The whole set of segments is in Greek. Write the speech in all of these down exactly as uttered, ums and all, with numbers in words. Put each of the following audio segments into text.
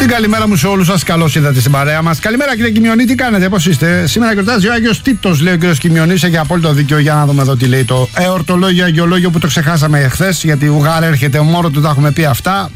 Την καλημέρα μου σε όλους σας. Καλώς ήρθατε στην παρέα μας. Καλημέρα κύριε Κιμιονή, τι κάνετε, πώς είστε? Σήμερα γιορτάζει ο Άγιος Τίτος, λέει ο κύριος Κιμιονής. Έχει απόλυτο δίκιο. Για να δούμε εδώ τι λέει το εορτολόγιο, αγιολόγιο που το ξεχάσαμε εχθές. Γιατί ουγάρ έρχεται μόνο του, τα έχουμε πει αυτά.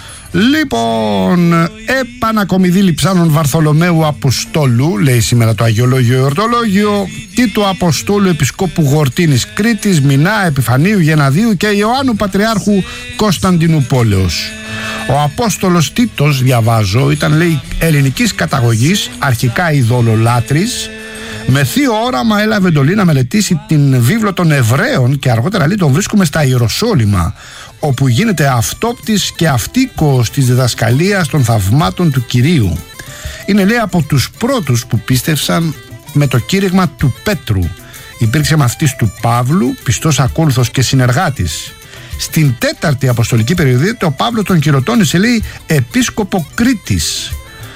Λοιπόν, επανακομιδή Λιψάνων Βαρθολομαίου Αποστόλου, λέει σήμερα το αγιολόγιο εορτολόγιο. Τίτου Αποστόλου Επισκόπου Γορτίνης Κρήτης, Μινά Επιφανίου Γεναδίου και Ιωάννου Πατριάρχου Κωνσταντινούπολεως. Ο Απόστολος Τίτος, διαβάζω, ήταν, λέει, ελληνικής καταγωγής, αρχικά ειδωλολάτρης. Με θείο όραμα έλαβε εντολή να μελετήσει την βίβλο των Εβραίων και αργότερα, λέει, τον βρίσκουμε στα Ιεροσόλυμα, όπου γίνεται αυτόπτης και αυτίκος της διδασκαλίας των θαυμάτων του Κυρίου. Είναι, λέει, από τους πρώτους που πίστευσαν με το κήρυγμα του Πέτρου. Υπήρξε μαθητής του Παύλου, πιστός ακόλουθος και συνεργάτης. Στην τέταρτη αποστολική περιοδία ο Παύλο τον κυρωτώνησε, λέει, επίσκοπο Κρήτης.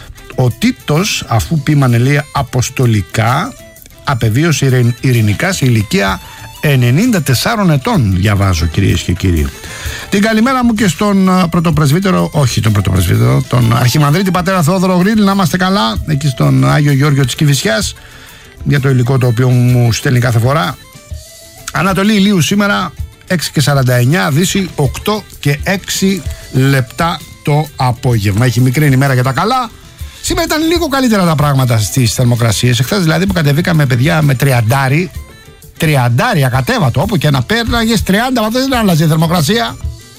Ο Τίτος, αφού ποίμανε, λέει, αποστολικά, απεβίωσε ειρηνικά σε ηλικία ενενήντα τεσσάρων ετών, διαβάζω, κυρίες και κύριοι. Την καλημέρα μου και στον πρωτοπρεσβύτερο, όχι τον πρωτοπρεσβύτερο, τον αρχιμανδρίτη πατέρα Θεόδωρο Γρήλ, να είμαστε καλά, εκεί στον Άγιο Γεώργιο της Κηφισιάς, για το υλικό το οποίο μου στέλνει κάθε φορά. Ανατολή ηλίου σήμερα έξι και σαράντα εννιά, Δύση οκτώ και έξι λεπτά το απόγευμα. Έχει μικρή ημέρα για τα καλά. Σήμερα ήταν λίγο καλύτερα τα πράγματα στις θερμοκρασίες. Εχθές δηλαδή που κατεβήκαμε, παιδιά, με τριαντάρι, τριαντάρι ακατέβατο, όπου και να πέρναγες τριάντα βαθμούς, δεν άλλαζε η θερμοκρασία.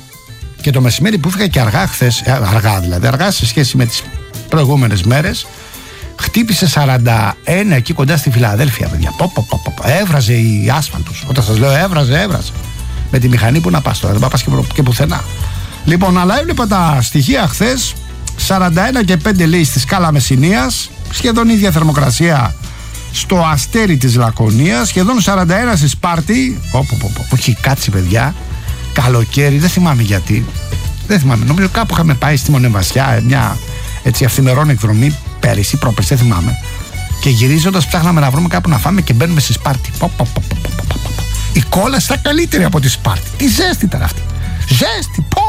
Και το μεσημέρι που έφυγα και αργά χθες, αργά δηλαδή, αργά σε σχέση με τις προηγούμενες μέρες, χτύπησε σαράντα ένα εκεί κοντά στη Φιλαδέλφια, παιδιά. Πο, πο, πο, πο. Έβραζε η άσφαλτος. Όταν σας λέω έβραζε, έβραζε. Με τη μηχανή που να πας τώρα, δεν πας και, και πουθενά. Λοιπόν, αλλά έβλεπα τα στοιχεία χθες. σαράντα ένα και πέντε, λέει, στη σκάλα Μεσσηνίας, σχεδόν ίδια θερμοκρασία στο Αστέρι της Λακωνίας, σχεδόν σαράντα ένα στη Σπάρτη, όπου, όπου, όπου έχει κάτσει, παιδιά, καλοκαίρι, δεν θυμάμαι γιατί, δεν θυμάμαι, νομίζω κάπου είχαμε πάει στη Μονεβασιά, μια έτσι αυθημερών εκδρομή, πέρυσι, πρόπερσι, δεν θυμάμαι, και γυρίζοντας ψάχναμε να βρούμε κάπου να φάμε και μπαίνουμε στη Σπάρτη. Πο, πο, πο, πο, πο, πο, πο. Η κόλλα στα καλύτερη από τη Σπάρτη. Τι ζέστη ήταν αυτή. Ζέστη, πω!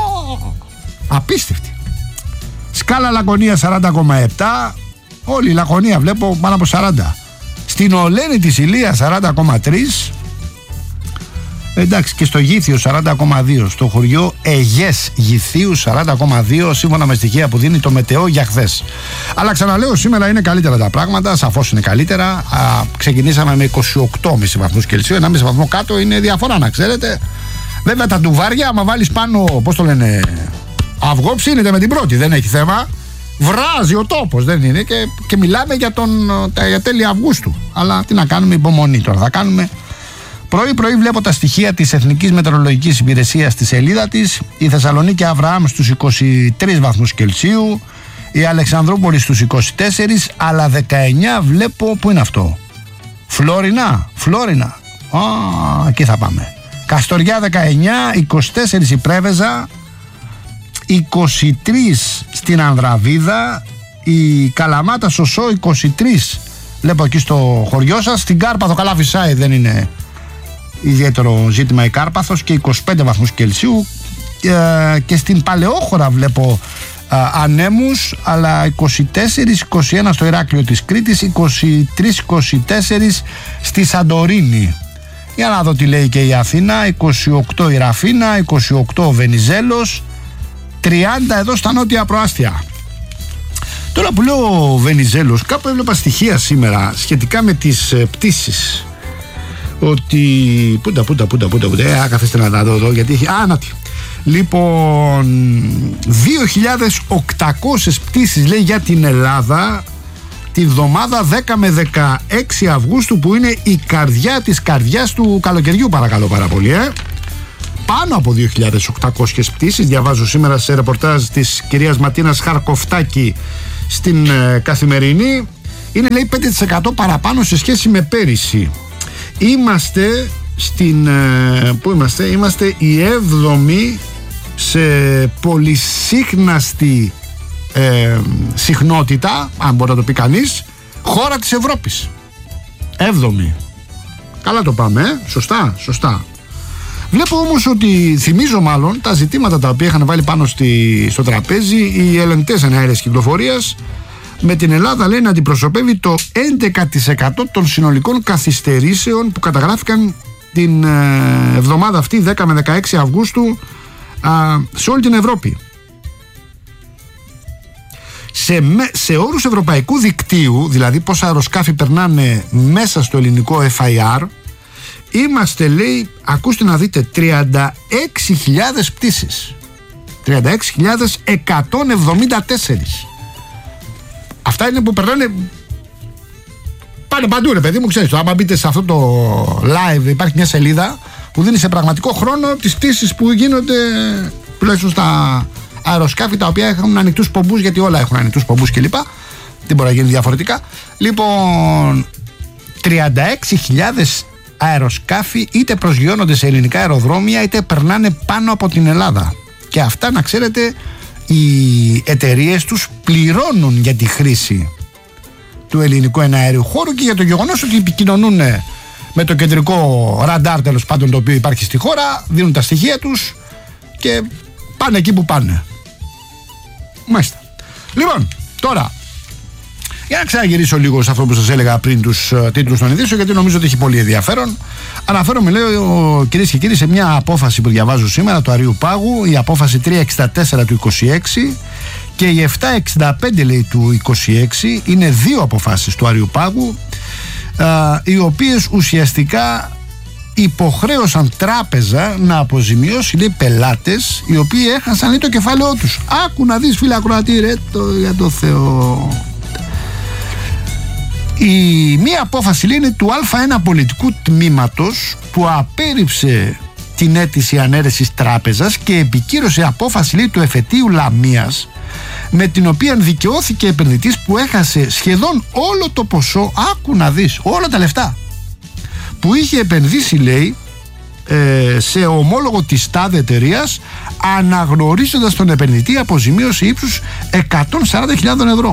Απίστευτη. Σκάλα Λακωνία σαράντα κόμμα επτά. Όλη η Λακωνία βλέπω πάνω από σαράντα. Στην Ολένη της Ηλίας σαράντα κόμμα τρία. Εντάξει, και στο Γήθιο σαράντα κόμμα δύο. Στο χωριό Αιγές Γηθίου σαράντα κόμμα δύο, σύμφωνα με στοιχεία που δίνει το Μετεό για χθες. Αλλά ξαναλέω, σήμερα είναι καλύτερα τα πράγματα. Σαφώς είναι καλύτερα. Α, ξεκινήσαμε με είκοσι οκτώ κόμμα πέντε βαθμούς Κελσίου. ένα κόμμα πέντε βαθμό κάτω είναι διαφορά, να ξέρετε. Βέβαια τα ντουβάρια, άμα βάλεις πάνω, πώς το λένε, αυγό, ψήνεται με την πρώτη, δεν έχει θέμα. Βράζει ο τόπος, δεν είναι. Και, και μιλάμε για, τον, για τέλη Αυγούστου. Αλλά τι να κάνουμε, υπομονή τώρα θα κάνουμε. Πρωί-πρωί βλέπω τα στοιχεία της Εθνικής Μετεωρολογικής Υπηρεσίας στη σελίδα της. Η Θεσσαλονίκη Αβραάμ στους είκοσι τρεις βαθμούς Κελσίου, η Αλεξανδρούπολη στους είκοσι τέσσερα, αλλά δεκαεννιά βλέπω, πού είναι αυτό, Φλόρινα, Φλόρινα, α, εκεί θα πάμε. Καστοριά δεκαεννιά, είκοσι τέσσερα η Πρέβεζα, είκοσι τρία στην Ανδραβίδα, η Καλαμάτα Σωσό είκοσι τρία, βλέπω εκεί στο χωριό σας. Στην Κάρπαθο, καλά φυσάει, δεν είναι ιδιαίτερο ζήτημα η Κάρπαθος, και είκοσι πέντε βαθμούς Κελσίου, ε, και στην Παλαιόχώρα βλέπω ε, ανέμους, αλλά είκοσι τέσσερα είκοσι ένα στο Ηράκλειο της Κρήτης, είκοσι τρία είκοσι τέσσερα στη Σαντορίνη. Για να δω τι λέει και η Αθήνα, είκοσι οκτώ η Ραφίνα, είκοσι οκτώ ο Βενιζέλος, τριάντα εδώ στα νότια προάστια. Τώρα που λέω ο Βενιζέλος, κάπου έβλεπα στοιχεία σήμερα σχετικά με τις ε, πτήσεις. Ότι. Πούντα, πούντα, πούντα, πούντα, πούντα. Ε, καθίστε να τα δω εδώ, γιατί έχει. Α, νατι. Λοιπόν, δύο χιλιάδες οκτακόσιες πτήσεις, λέει, για την Ελλάδα τη βδομάδα δέκα με δεκαέξι Αυγούστου, που είναι η καρδιά της καρδιάς του καλοκαιριού, παρακαλώ πάρα πολύ, ε. Πάνω από δύο χιλιάδες οκτακόσιες πτήσεις, διαβάζω σήμερα σε ρεπορτάζ της κυρίας Ματίνας Χαρκοφτάκη στην ε, Καθημερινή. Είναι, λέει, πέντε τοις εκατό παραπάνω σε σχέση με πέρυσι. Είμαστε στην, πού είμαστε, είμαστε η έβδομη σε πολυσύχναστη ε, συχνότητα, αν μπορεί να το πει κανείς, χώρα της Ευρώπης. Έβδομη. Καλά το πάμε, ε? Σωστά, σωστά. Βλέπω όμως ότι, θυμίζω μάλλον, τα ζητήματα τα οποία είχαν βάλει πάνω στη, στο τραπέζι οι ελεγκτές εναέρειας κυκλοφορίας, με την Ελλάδα, λέει, να αντιπροσωπεύει το έντεκα τοις εκατό των συνολικών καθυστερήσεων που καταγράφηκαν την ε, εβδομάδα αυτή, δέκα με δεκαέξι Αυγούστου, α, σε όλη την Ευρώπη. Σε, σε όρους ευρωπαϊκού δικτύου, δηλαδή πόσα αεροσκάφη περνάνε μέσα στο ελληνικό εφ άι αρ, είμαστε, λέει, ακούστε να δείτε, τριάντα έξι χιλιάδες πτήσεις, τριάντα έξι χιλιάδες εκατόν εβδομήντα τέσσερα. Αυτά είναι που περνάνε, πάνε παντού, ρε παιδί μου, ξέρεις το, άμα μπείτε σε αυτό το live υπάρχει μια σελίδα που δίνει σε πραγματικό χρόνο τις πτήσεις που γίνονται, τουλάχιστον στα αεροσκάφη τα οποία έχουν ανοιχτούς πομπούς, γιατί όλα έχουν ανοιχτούς πομπούς κλπ. Δεν μπορεί να γίνει διαφορετικά. Λοιπόν, τριάντα έξι χιλιάδες αεροσκάφη είτε προσγειώνονται σε ελληνικά αεροδρόμια είτε περνάνε πάνω από την Ελλάδα. Και αυτά, να ξέρετε, οι εταιρείες τους πληρώνουν για τη χρήση του ελληνικού εναέριου χώρου και για το γεγονός ότι επικοινωνούν με το κεντρικό ραντάρ, τέλος πάντων, το οποίο υπάρχει στη χώρα, δίνουν τα στοιχεία τους και πάνε εκεί που πάνε. Μάλιστα. Λοιπόν, τώρα, για να ξαναγυρίσω λίγο σε αυτό που σας έλεγα πριν, τους uh, τίτλους των ειδήσεων, γιατί νομίζω ότι έχει πολύ ενδιαφέρον. Αναφέρομαι, λέω, κυρίες και κύριοι, σε μια απόφαση που διαβάζω σήμερα του Αριού Πάγου, η απόφαση τριακόσια εξήντα τέσσερα του είκοσι έξι και η επτακόσια εξήντα πέντε, λέει, του είκοσι έξι. Είναι δύο αποφάσεις του Αριού Πάγου, uh, οι οποίες ουσιαστικά υποχρέωσαν τράπεζα να αποζημιώσει, λέει, πελάτες οι οποίοι έχασαν, λέει, το κεφάλαιό τους. Άκου να δεις, φίλε ακροατή, ρε, το, για το Θεό. Η μία απόφαση, λέει, είναι του Α ένα πολιτικού τμήματος που απέρριψε την αίτηση ανέρεσης τράπεζας και επικύρωσε απόφαση, λέει, του εφετείου Λαμίας, με την οποία δικαιώθηκε επενδυτής που έχασε σχεδόν όλο το ποσό, άκου να δεις, όλα τα λεφτά που είχε επενδύσει, λέει, σε ομόλογο της τάδε εταιρείας, αναγνωρίζοντας τον επενδυτή αποζημίωση ύψους εκατόν σαράντα χιλιάδες ευρώ.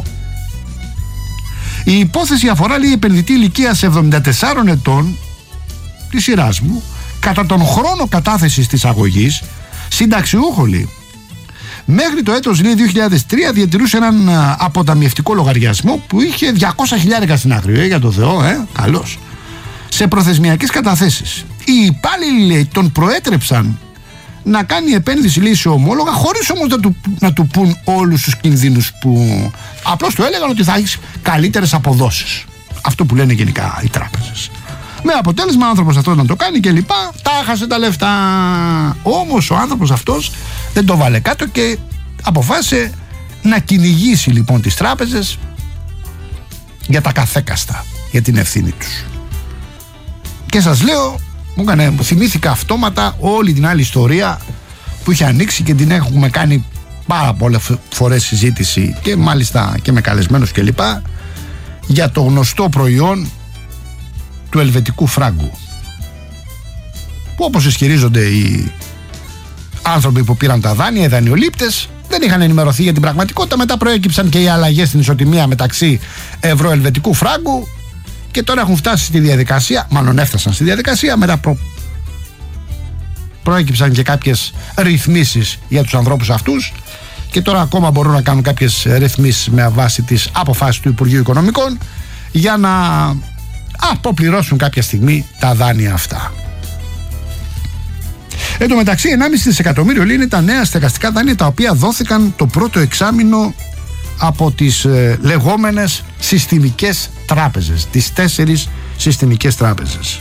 Η υπόθεση αφορά, λέει, επενδυτή ηλικίας εβδομήντα τεσσάρων ετών της σειράς μου, κατά τον χρόνο κατάθεσης της αγωγής, συνταξιούχο, λέει. Μέχρι το έτος, λέει, δύο χιλιάδες τρία διατηρούσε έναν αποταμιευτικό λογαριασμό που είχε διακόσια χιλιάρικα στην άκρη, ε, για το Θεό, ε, καλώς, σε προθεσμιακές καταθέσεις. Οι υπάλληλοι, λέει, τον προέτρεψαν να κάνει επένδυση, λέει, σε ομόλογα, χωρίς όμως να του, να του πουν όλους τους κινδύνους που απλώς του έλεγαν ότι θα έχεις καλύτερες αποδόσεις. Αυτό που λένε γενικά οι τράπεζες. Με αποτέλεσμα ο άνθρωπος αυτός να το κάνει και λοιπά, τα έχασε τα λεφτά. Όμως ο άνθρωπος αυτός δεν το βάλε κάτω και αποφάσισε να κυνηγήσει, λοιπόν, τις τράπεζες για τα καθέκαστα, για την ευθύνη τους. Και σας λέω, μου έκανε, θυμήθηκα αυτόματα όλη την άλλη ιστορία που είχε ανοίξει και την έχουμε κάνει πάρα πολλές φορές συζήτηση και μάλιστα και με καλεσμένους κλπ, για το γνωστό προϊόν του ελβετικού φράγκου, που, όπως ισχυρίζονται οι άνθρωποι που πήραν τα δάνεια, οι δανειολήπτες, δεν είχαν ενημερωθεί για την πραγματικότητα. Μετά προέκυψαν και οι αλλαγές στην ισοτιμία μεταξύ ευρώ-ελβετικού φράγκου και τώρα έχουν φτάσει στη διαδικασία, μάλλον έφτασαν στη διαδικασία, μετά προ... προέκυψαν και κάποιες ρυθμίσεις για τους ανθρώπους αυτούς και τώρα ακόμα μπορούν να κάνουν κάποιες ρυθμίσεις με βάση τις αποφάσεις του Υπουργείου Οικονομικών για να αποπληρώσουν κάποια στιγμή τα δάνεια αυτά. Εν τω μεταξύ, ενάμιση δισεκατομμύριο, λέει, είναι τα νέα στεγαστικά δάνεια τα οποία δόθηκαν το πρώτο εξάμηνο από τις ε, λεγόμενες συστημικές τράπεζες, τις τέσσερις συστημικές τράπεζες.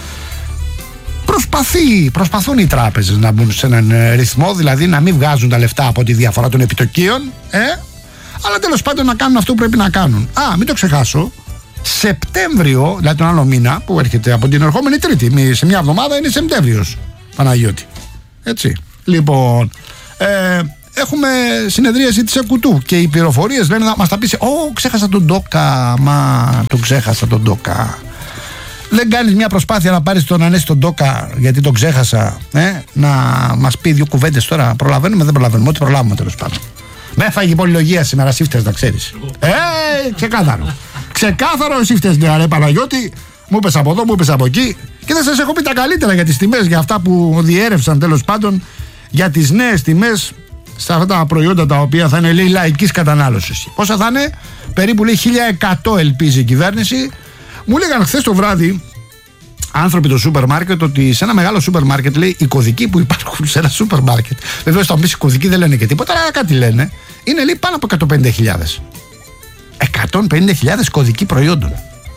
Προσπαθεί, προσπαθούν οι τράπεζες να μπουν σε έναν ε, ρυθμό, δηλαδή να μην βγάζουν τα λεφτά από τη διαφορά των επιτοκίων, ε, αλλά τέλος πάντων να κάνουν αυτό που πρέπει να κάνουν. Α, μην το ξεχάσω, Σεπτέμβριο, δηλαδή τον άλλο μήνα που έρχεται από την ερχόμενη Τρίτη, σε μια εβδομάδα είναι Σεπτέμβριος, Παναγιώτη. Έτσι. Λοιπόν, ε, έχουμε συνεδρίαση της ΕΚΟΥΤΟΥ και οι πληροφορίες λένε να μας τα πεις. Ω, ξέχασα τον Ντόκα. Μα τον ξέχασα τον Ντόκα. Δεν κάνεις μια προσπάθεια να πάρεις τον Ανέστη τον Ντόκα, γιατί τον ξέχασα, ε, να μας πει δύο κουβέντες τώρα. Προλαβαίνουμε, δεν προλαβαίνουμε. Ό,τι προλάβουμε, τέλος πάντων. Με έφαγε πολυλογία σήμερα, σύφτες, να ξέρεις. Ε, ξεκάθαρο. Ξεκάθαρο, σύφτες, ναι, ρε Παναγιώτη. Μου είπες από εδώ, μου είπες από εκεί Και δεν σας έχω πει τα καλύτερα για τις τιμές, για αυτά που διέρευσαν τέλος πάντων, για τις νέες τιμές σε αυτά τα προϊόντα τα οποία θα είναι, λέει, λαϊκής κατανάλωσης. Πόσα θα είναι? Περίπου, λέει, χίλια εκατό ελπίζει η κυβέρνηση. Μου λέγανε χθες το βράδυ άνθρωποι του σούπερ μάρκετ ότι σε ένα μεγάλο σούπερ μάρκετ, λέει, οι κωδικοί που υπάρχουν σε ένα σούπερ μάρκετ, βεβαίως θα μπεις οι κωδικοί δεν λένε και τίποτα, αλλά κάτι λένε, είναι, λέει, πάνω από εκατόν πενήντα χιλιάδες. εκατόν πενήντα χιλιάδες κωδικοί προϊόντων.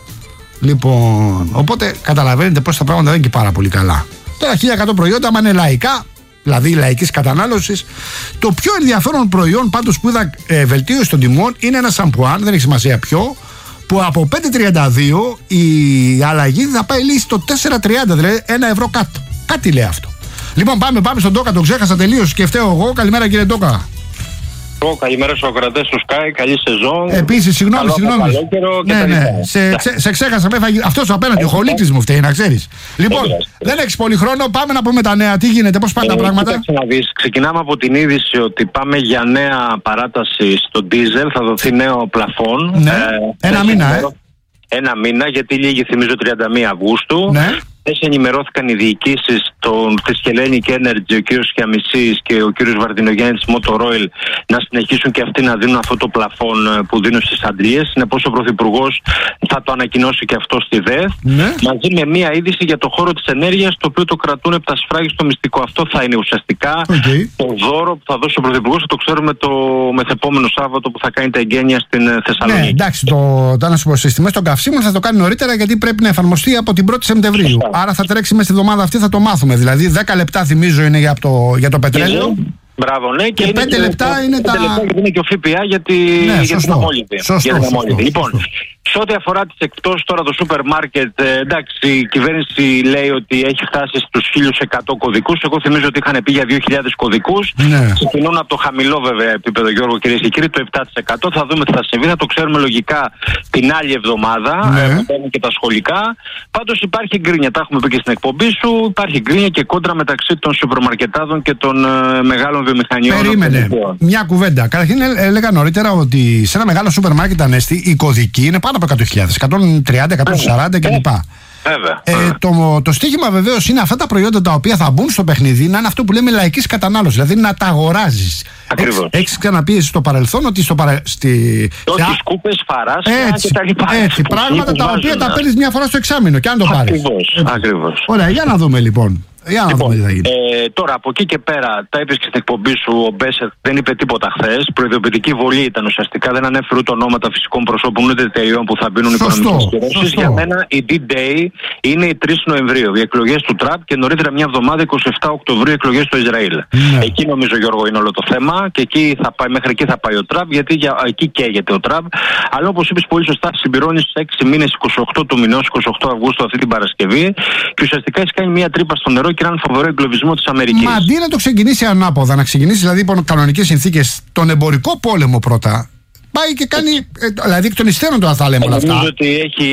Λοιπόν, οπότε καταλαβαίνετε πως τα πράγματα δεν είναι και πάρα πολύ καλά. Τώρα χίλια εκατό προϊόντα, άμα είναι λαϊκά, δηλαδή λαϊκής κατανάλωσης. Το πιο ενδιαφέρον προϊόν πάντως που είδα ε, βελτίωση των τιμών είναι ένα σαμπουάν, δεν έχει σημασία ποιο, που από πέντε τριάντα δύο η αλλαγή θα πάει, λέει, στο τέσσερα τριάντα, δηλαδή ένα ευρώ κάτω. Κάτι λέει αυτό. Λοιπόν, πάμε, πάμε στον Τόκα, τον ξέχασα τελείως και φταίω εγώ. Καλημέρα, κύριε Τόκα. Καλημέρα στους ακροατές του Sky, καλή σεζόν. Επίσης, συγγνώμη, συγγνώμη. Ναι, ναι, σε, ξέ, σε ξέχασα. Αυτός απέναντι, ο χολίτης μου φταίει, να ξέρεις. Λοιπόν, δεν έχεις πολύ χρόνο, πάμε να πούμε τα νέα. Τι γίνεται, πώς πάνε ε, τα πράγματα? Να δεις, ξεκινάμε από την είδηση ότι πάμε για νέα παράταση στο ντίζελ, θα δοθεί νέο πλαφόν. Ναι, ε, ένα μήνα, ε. Ένα μήνα, γιατί λίγη θυμίζω τριάντα μία Αυγούστου. Ναι. Χθες ενημερώθηκαν οι διοικήσεις της Hellenic Energy, ο κύριος Χιαμισής και ο κύριος Βαρδινογιάννης της Motor Oil, να συνεχίσουν και αυτοί να δίνουν αυτό το πλαφόν που δίνουν στις αντλίες. Συνεπώς ο Πρωθυπουργός θα το ανακοινώσει και αυτό στη ΔΕΘ. Ναι. Μαζί με μία είδηση για το χώρο της ενέργειας, το οποίο το κρατούν επ' τα σφράγιστο μυστικό. Αυτό θα είναι ουσιαστικά okay. το δώρο που θα δώσει ο Πρωθυπουργός. Θα το ξέρουμε το μεθεπόμενο Σάββατο που θα κάνει τα εγγένεια στην Θεσσαλονίκη. Ναι, εντάξει, το, το, στις τιμές των καυσίμων θα το κάνει νωρίτερα, γιατί πρέπει να εφαρμοστεί από την πρώτη Σεπτεμβρίου. Άρα θα τρέξει μέσα στη εβδομάδα αυτή, θα το μάθουμε. Δηλαδή δέκα λεπτά θυμίζω είναι για το, για το πετρέλαιο. Μπράβο, ναι. Και, και πέντε λεπτά είναι τα. πέντε λεπτά είναι και ο ΦΠΑ για, τη... ναι, για την αμόλυβη. Σωστό, σωστό, σωστό, λοιπόν, σωστό. σε ό,τι αφορά τις εκπτώσεις τώρα το σούπερ μάρκετ, ε, εντάξει, η κυβέρνηση λέει ότι έχει φτάσει στους χίλια εκατό κωδικούς. Εγώ θυμίζω ότι είχαν πει για δύο χιλιάδες κωδικούς. Ναι. Ξεκινούν από το χαμηλό, βέβαια, επίπεδο, Γιώργο, κυρίες και κύριοι, το επτά τοις εκατό. Θα δούμε τι θα συμβεί. Θα το ξέρουμε λογικά την άλλη εβδομάδα. Ναι. Ε, που και τα σχολικά. Πάντως υπάρχει γκρίνια. Τα έχουμε πει και στην εκπομπή σου. Υπάρχει γκρίνια και κόντρα μεταξύ των σούπερμαρκετάδων και των ε, μεγάλων βιομηχανιών. Περίμενε. Μια κουβέντα. Καταρχήν έλεγα νωρίτερα ότι σε ένα μεγάλο σούπερ μάρκετ Ανέστη η κωδική είναι πάνω από εκατό χιλιάδες, εκατόν τριάντα, εκατόν σαράντα κλπ. Βέβαια. Ε, το, το στίχημα βεβαίως είναι αυτά τα προϊόντα τα οποία θα μπουν στο παιχνίδι να είναι αυτό που λέμε λαϊκής κατανάλωσης, δηλαδή να τα αγοράζεις. Ακριβώς. Έχεις ξαναπεί στο παρελθόν ότι στο παρα... στη... Ότι σκούπες, φαράσια και τα λοιπά. Έτσι, πράγματα τα οποία τα παίρνεις μια φορά στο εξάμηνο και αν το πάρεις. Ακριβώς. Ακριβώς. Ωραία, για να δούμε λοιπόν. Για να λοιπόν, δούμε τι θα γίνει. Ε, τώρα από εκεί και πέρα, τα είπες και στην εκπομπή σου, ο Μπέσετ δεν είπε τίποτα χθες. Προειδοποιητική βολή ήταν ουσιαστικά, δεν ανέφερε ούτε ονόματα φυσικών προσώπων ούτε εταιριών που θα μπαίνουν οικονομικές κυρώσεις. Για μένα η D-Day είναι η τρεις Νοεμβρίου, οι εκλογές του Τραμπ, και νωρίτερα μια εβδομάδα, εικοστή εβδόμη Οκτωβρίου, οι εκλογές στο Ισραήλ. Ναι. Εκεί νομίζω, Γιώργο, είναι όλο το θέμα και εκεί θα πάει, μέχρι εκεί θα πάει ο Τραμπ, γιατί για, εκεί καίγεται ο Τραμπ. Αλλά όπως είπες πολύ σωστά, συμπληρώνει στους έξι μήνες, εικοστή ογδόη του μηνός, εικοστή ογδόη Αυγούστου αυτή την Παρασκευή, και ουσιαστικά έχει κάνει μια τρύπα στο νερό και έναν φοβερό εγκλωβισμό της Αμερικής. Μα αντί να το ξεκινήσει ανάποδα, να ξεκινήσει δηλαδή υπό κανονικές συνθήκες τον εμπορικό πόλεμο πρώτα, πάει και κάνει. Ε, δηλαδή εκ των υστέρων τώρα θα λέμε όλα αυτά. Νομίζω ότι έχει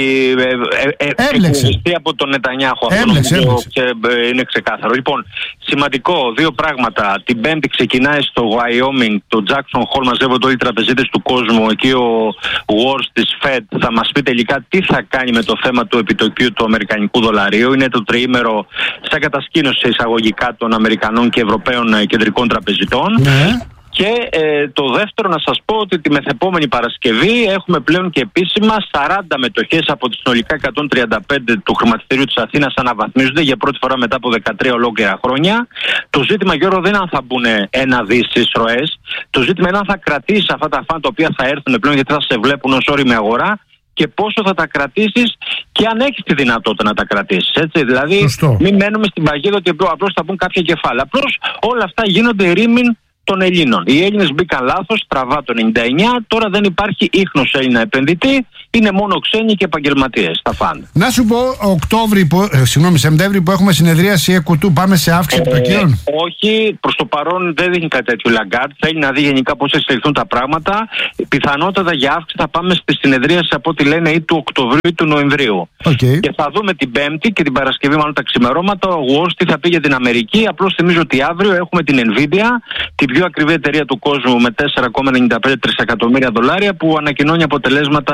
ε, ε, εκπληκτιστεί από τον Νετανιάχου. Έμπλεξε, αυτό έμπλεξε. Και, ε, είναι ξεκάθαρο. Λοιπόν, σημαντικό, δύο πράγματα. Την Πέμπτη ξεκινάει στο Wyoming το Jackson Hole, μαζεύονται όλοι οι τραπεζίτες του κόσμου. Εκεί ο Wars της Fed θα μας πει τελικά τι θα κάνει με το θέμα του επιτοκίου του αμερικανικού δολαρίου. Είναι το τριήμερο σαν κατασκήνωση εισαγωγικά των Αμερικανών και Ευρωπαίων κεντρικών τραπεζιτών. Ναι. Και ε, το δεύτερο, να σας πω ότι τη μεθεπόμενη Παρασκευή έχουμε πλέον και επίσημα σαράντα μετοχές από τις συνολικά εκατόν τριάντα πέντε του χρηματιστηρίου της Αθήνας αναβαθμίζονται για πρώτη φορά μετά από δεκατρία ολόκληρα χρόνια. Το ζήτημα, Γιώργο, δεν είναι αν θα μπουν ένα δις στις ροές. Το ζήτημα είναι αν θα κρατήσει αυτά τα φαν τα οποία θα έρθουν πλέον, γιατί θα σε βλέπουν ως όριμη αγορά, και πόσο θα τα κρατήσεις και αν έχεις τη δυνατότητα να τα κρατήσεις. Έτσι, δηλαδή, Σωστό. μην μένουμε στην παγίδα ότι απλώς θα μπουν κάποια κεφάλαια. Απλώς όλα αυτά γίνονται ρήμην των Ελλήνων. Οι Έλληνες μπήκαν λάθος, τραβά το ενενήντα εννιά, τώρα δεν υπάρχει ίχνος Έλληνα επενδυτή, είναι μόνο ξένοι και επαγγελματίες. Τα φάνε. Να σου πω, Οκτώβρη, που, ε, συγγνώμη, Σεπτέμβρη που έχουμε συνεδρίαση ΕΚΟΥΤΟΥ, πάμε σε αύξηση επιτοκίων. Ε, όχι, προς το παρόν δεν δείχνει κάτι τέτοιο Λαγκάρτ. Θέλει να δει γενικά πώς θα εξελιχθούν τα πράγματα. Πιθανότατα για αύξηση θα πάμε στη συνεδρίαση από ό,τι λένε ή του Οκτωβρίου ή του Νοεμβρίου. Okay. Και θα δούμε την Πέμπτη και την Παρασκευή, μάλλον τα ξημερώματα, ο Wall τι θα πει για την Αμερική. Απλώς θυμίζω ότι αύριο έχουμε την Nvidia, την πιο ακριβή εταιρεία του κόσμου με τέσσερα κόμμα ενενήντα πέντε τρισεκατομμύρια δολάρια, που ανακοινώνει αποτελέσματα πρώτο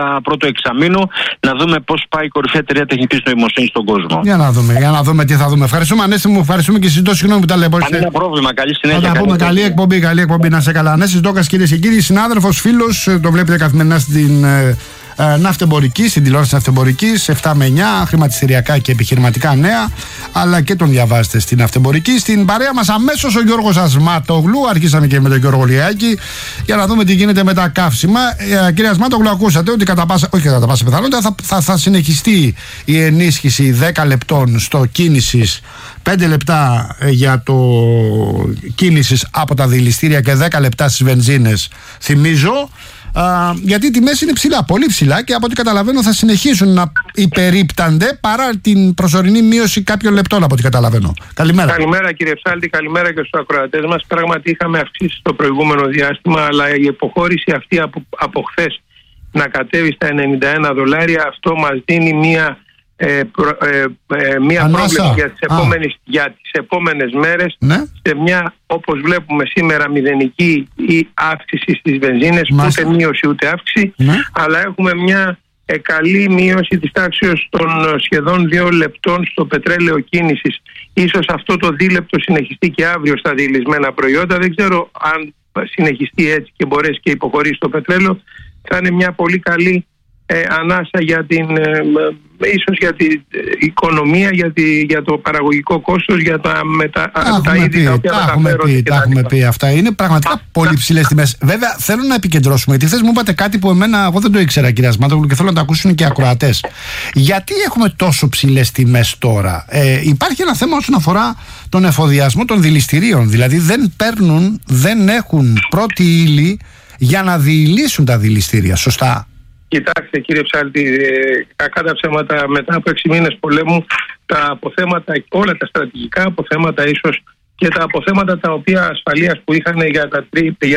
του εξαμήνου, να δούμε πώς πάει η κορυφαία εταιρεία τεχνητής νοημοσύνης στον κόσμο. Για να δούμε, για να δούμε τι θα δούμε. Ευχαριστούμε, Ανέστη μου, ευχαριστούμε και συζητώ. Συγγνώμη που τα λέω. Κανένα πρόβλημα, καλή συνέχεια. Θα πούμε καλή εκπομπή, καλή εκπομπή, να σε καλά. Ανέστης Ντόκας, κυρίες και κύριοι, συνάδελφος, φίλος, το βλέπετε καθημερινά στην ε, ναυτεμπορική, στην τηλεόραση ναυτεμπορικής, επτά με εννιά, χρηματιστηριακά και επιχειρηματικά νέα, αλλά και τον διαβάζετε στην ναυτεμπορική. Στην παρέα μας αμέσως ο Γιώργος Ασμάτογλου. Αρχίσαμε και με τον Γιώργο Λιάκη για να δούμε τι γίνεται με τα καύσιμα. Ε, κύριε Ασμάτογλου, ακούσατε ότι κατά πάσα, όχι κατά πάσα πιθανότητα θα, θα, θα συνεχιστεί η ενίσχυση δέκα λεπτών στο κίνησης, πέντε λεπτά για το κίνησης από τα δηληστήρια και δέκα λεπτά στις βενζίνες, θυμίζω. Α, γιατί οι τιμές είναι ψηλά, πολύ ψηλά, και από ό,τι καταλαβαίνω θα συνεχίσουν να υπερίπτανται παρά την προσωρινή μείωση κάποιων λεπτών, από ό,τι καταλαβαίνω. Καλημέρα. Καλημέρα κύριε Ψάλτη, καλημέρα και στους ακροατές μας. Πράγματι είχαμε αυξήσει το προηγούμενο διάστημα, αλλά η υποχώρηση αυτή από, από χθες να κατέβει στα ενενήντα ένα δολάρια, αυτό μας δίνει μία Ε, προ, ε, ε, μία πρόβλεψη για τις, επόμενες, για τις επόμενες μέρες, ναι, σε μια, όπως βλέπουμε σήμερα, μηδενική ή αύξηση στις βενζίνες. Μάλιστα. Ούτε μείωση ούτε αύξηση, ναι, αλλά έχουμε μια ε, καλή μείωση της τάξης των σχεδόν δύο λεπτών στο πετρέλαιο κίνησης. Ίσως αυτό το δίλεπτο συνεχιστεί και αύριο στα διελισμένα προϊόντα. Δεν ξέρω αν συνεχιστεί έτσι και μπορέσει και υποχωρήσει το πετρέλαιο. Θα είναι μια πολύ καλή Ε, ανάσα για την, ε, ίσως για την οικονομία, για, τη, για το παραγωγικό κόστος, για τα, μετα, τα, τα είδη τα οποία μεταφέρονται. Τα έχουμε πει αυτά. Είναι πραγματικά Α, πολύ ψηλές τιμές. Βέβαια, θέλω να επικεντρώσουμε, γιατί χθες μου είπατε κάτι που εμένα εγώ δεν το ήξερα, κυρία Ασμάτογλου, και θέλω να το ακούσουν και οι ακροατές. Γιατί έχουμε τόσο ψηλές τιμές τώρα? Ε, υπάρχει ένα θέμα όσον αφορά τον εφοδιασμό των δηληστηρίων. Δηλαδή, δεν παίρνουν, δεν έχουν πρώτη ύλη για να διηλύσουν τα δηληστήρια. Σωστά? Κοιτάξτε κύριε Ψάλτη, κακά τα ψέματα, μετά από έξι μήνες πολέμου, τα αποθέματα, όλα τα στρατηγικά αποθέματα, ίσως και τα αποθέματα τα οποία ασφαλείας που είχαν για τα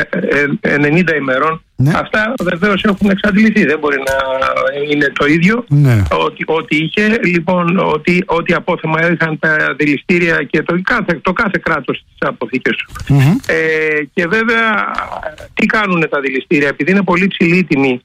ενενήντα ημερών, ναι, αυτά βεβαίως έχουν εξαντληθεί. Δεν μπορεί να είναι το ίδιο, ναι, ότι, ότι είχε, λοιπόν, ότι, ότι απόθεμα έδειχαν τα δηληστήρια και το κάθε, το κάθε κράτος στις αποθήκες του. Mm-hmm. Ε, και βέβαια, τι κάνουν τα δηληστήρια? Επειδή είναι πολύ ψηλή η τιμή,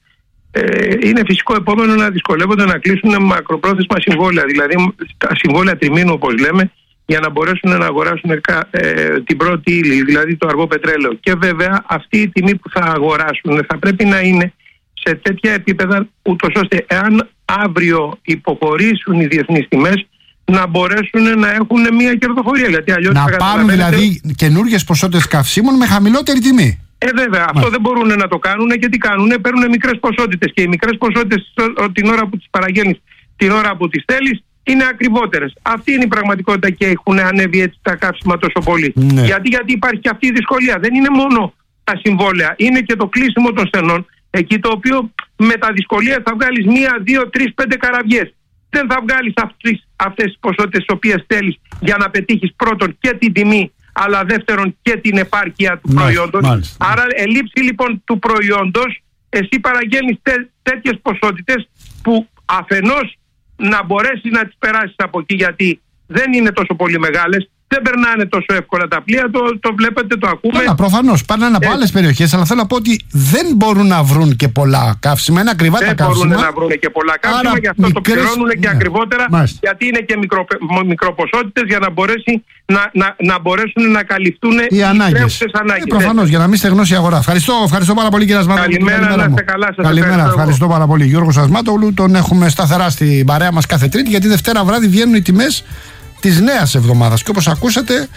είναι φυσικό επόμενο να δυσκολεύονται να κλείσουν μακροπρόθεσμα συμβόλαια, δηλαδή τα συμβόλαια τριμήνου όπως λέμε, για να μπορέσουν να αγοράσουν ε, την πρώτη ύλη, δηλαδή το αργό πετρέλαιο. Και βέβαια αυτή η τιμή που θα αγοράσουν θα πρέπει να είναι σε τέτοια επίπεδα, ούτως ώστε εάν αύριο υποχωρήσουν οι διεθνείς τιμές, να μπορέσουν να έχουν μια κερδοφορία. Γιατί αλλιώς να πάρουν δηλαδή καινούργιες ποσότητες καυσίμων με χαμηλότερη τιμή. Ε, βέβαια, αυτό δεν μπορούν να το κάνουν, και τι κάνουν? Παίρνουν μικρές ποσότητες, και οι μικρές ποσότητες την ώρα που τις παραγγέλνεις, την ώρα που τις θέλεις, είναι ακριβότερες. Αυτή είναι η πραγματικότητα και έχουν ανέβει έτσι τα καύσιμα τόσο πολύ. Ναι. Γιατί, γιατί υπάρχει και αυτή η δυσκολία. Δεν είναι μόνο τα συμβόλαια, είναι και το κλείσιμο των στενών, εκεί το οποίο με τα δυσκολία θα βγάλεις μία, δύο, τρεις, πέντε καραβιές. Δεν θα βγάλεις αυτές, αυτές τις ποσότητες τις οποίες θέλεις για να πετύχεις πρώτον και την τιμή, αλλά δεύτερον και την επάρκεια του μάλιστα, προϊόντος. Μάλιστα. Άρα ελήψη λοιπόν του προϊόντος, εσύ παραγγέλνεις τέ, τέτοιες ποσότητες που αφενός να μπορέσει να τις περάσεις από εκεί, γιατί δεν είναι τόσο πολύ μεγάλες, δεν περνάνε τόσο εύκολα τα πλοία, το, το βλέπετε, το ακούμε. Καλά, προφανώς περνάνε από άλλες περιοχές, αλλά θέλω να πω ότι δεν μπορούν να βρουν και πολλά καύσιμα, είναι ακριβά δεν τα καύσιμα. Δεν μπορούν να βρουν και πολλά καύσιμα, άρα γι' αυτό μικρές... το πληρώνουν και ναι, ακριβότερα, μάλιστα, γιατί είναι και μικρο, μικροποσότητες, για να, μπορέσει, να, να, να μπορέσουν να καλυφθούν οι ανάγκες. Ε, προφανώς, για να μην στεγνώσει η αγορά. Ευχαριστώ, ευχαριστώ πάρα πολύ κύριε Ασμάτογλου. Καλημέρα, να είστε καλά. Σας Καλημέρα, ευχαριστώ, ευχαριστώ πάρα πολύ. Γιώργος Ασμάτογλου, τον έχουμε σταθερά στην παρέα μας κάθε Τρίτη, γιατί Δευτέρα βράδυ βγαίνουν οι τιμές της νέας εβδομάδας, και όπως ακούσατε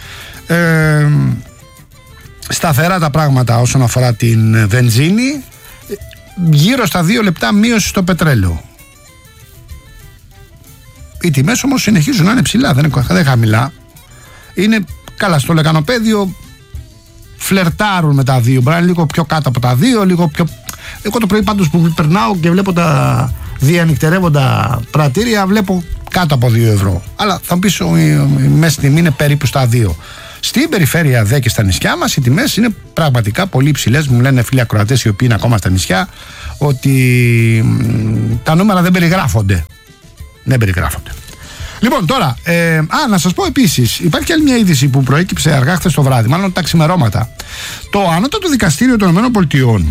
ε, σταθερά τα πράγματα όσον αφορά την βενζίνη, γύρω στα δύο λεπτά μείωση στο πετρέλαιο. Οι τιμές όμως συνεχίζουν να είναι ψηλά, δεν είναι, δεν είναι χαμηλά. Είναι καλά στο λεκανοπέδιο, φλερτάρουν με τα δύο, μπορεί να είναι λίγο πιο κάτω από τα δύο, λίγο πιο... Εγώ το πρωί πάντως που περνάω και βλέπω τα διανυκτερεύοντα πρατήρια, βλέπω κάτω από δύο ευρώ. Αλλά θα μου πεις, η μέση τιμή είναι περίπου στα δύο. Στην περιφέρεια δε και στα νησιά μας οι τιμές είναι πραγματικά πολύ ψηλές. Μου λένε φίλοι ακροατές οι οποίοι είναι ακόμα στα νησιά ότι μ, τα νούμερα δεν περιγράφονται. Δεν περιγράφονται. Λοιπόν, τώρα, ε, α, να σας πω επίσης, υπάρχει και άλλη μια είδηση που προέκυψε αργά χθες το βράδυ, μάλλον τα ξημερώματα. Το Ανώτατο Δικαστήριο των ΗΠΑ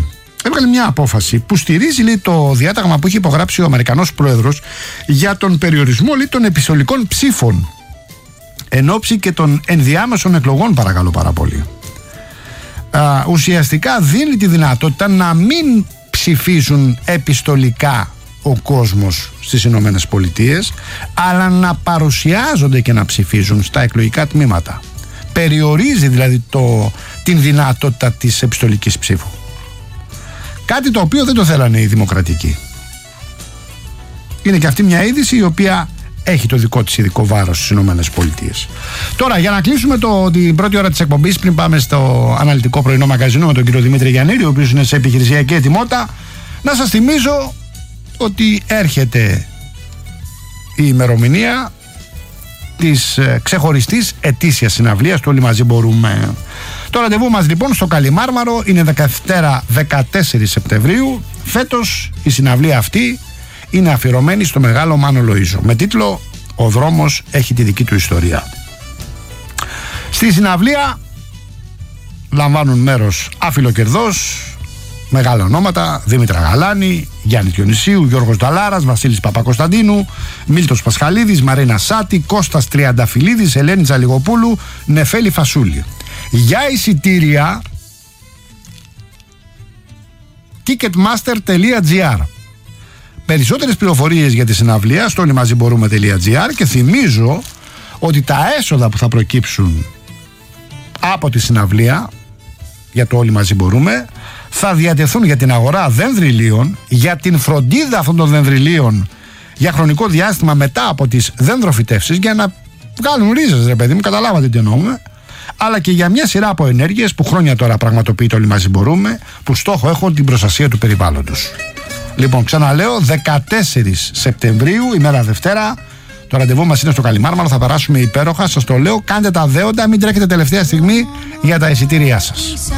έβγαλε μια απόφαση που στηρίζει, λέει, το διάταγμα που έχει υπογράψει ο Αμερικανός πρόεδρος για τον περιορισμό, λέει, των επιστολικών ψήφων εν ώψη και των ενδιάμεσων εκλογών, παρακαλώ πάρα πολύ. Α, ουσιαστικά δίνει τη δυνατότητα να μην ψηφίζουν επιστολικά ο κόσμος στις Ηνωμένες Πολιτείες, αλλά να παρουσιάζονται και να ψηφίζουν στα εκλογικά τμήματα. Περιορίζει δηλαδή το, την δυνατότητα της επιστολικής ψήφου. Κάτι το οποίο δεν το θέλανε οι δημοκρατικοί. Είναι και αυτή μια είδηση η οποία έχει το δικό της ειδικό βάρος στις Ηνωμένες Πολιτείες. Τώρα, για να κλείσουμε το, την πρώτη ώρα της εκπομπής, πριν πάμε στο αναλυτικό πρωινό μαγαζινό με τον κύριο Δημήτρη Γιαννήρη, ο οποίος είναι σε επιχειρησιακή ετοιμότητα, να σας θυμίζω ότι έρχεται η ημερομηνία της ε, ξεχωριστής ετήσιας συναυλίας του Όλοι Μαζί Μπορούμε. Το ραντεβού μας λοιπόν στο Καλιμάρμαρο είναι Δευτέρα δεκατέσσερις Σεπτεμβρίου. Φέτος η συναυλία αυτή είναι αφιερωμένη στο μεγάλο Μάνο Λοΐζο με τίτλο «Ο δρόμος έχει τη δική του ιστορία». Στη συναυλία λαμβάνουν μέρος αφιλοκερδός μεγάλα ονόματα: Δήμητρα Γαλάνη, Γιάννη Διονυσίου, Γιώργος Νταλάρας, Βασίλης Παπακοσταντίνου, Μίλτος Πασχαλίδης, Μαρίνα Σάτη, Κώστας Τριανταφυλλίδης, Ελένη Τζαλιγοπούλου, Νεφέλη Φασούλη. Για εισιτήρια ticketmaster τελεία gr. Περισσότερες πληροφορίες για τη συναυλία στο όλοιμαζιμπορούμε.gr, και θυμίζω ότι τα έσοδα που θα προκύψουν από τη συναυλία για το Όλοι Μαζί Μπορούμε θα διατεθούν για την αγορά δενδριλίων, για την φροντίδα αυτών των δενδριλίων για χρονικό διάστημα μετά από τις δενδροφυτεύσεις, για να βγάλουν ρίζες, ρε παιδί μου, καταλάβατε τι εννοούμε, αλλά και για μια σειρά από ενέργειες που χρόνια τώρα πραγματοποιείται Όλοι Μαζί Μπορούμε, που στόχο έχουν την προστασία του περιβάλλοντος. Λοιπόν, ξαναλέω, δεκατέσσερις Σεπτεμβρίου, ημέρα Δευτέρα, το ραντεβού μας είναι στο Καλιμάρμαρο, θα περάσουμε υπέροχα, σας το λέω, κάντε τα δέοντα, μην τρέχετε τελευταία στιγμή για τα εισιτήριά σας.